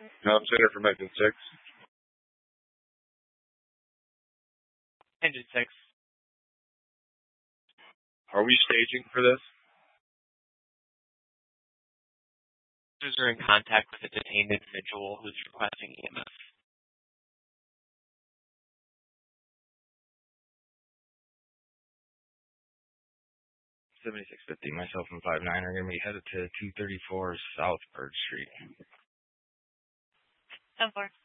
Center from Engine 6. Engine 6. Are we staging for this? Officers are in contact with a detained individual who's requesting EMS. 7650, myself and 59 are going to be headed to 234 South Bird Street. 10-4.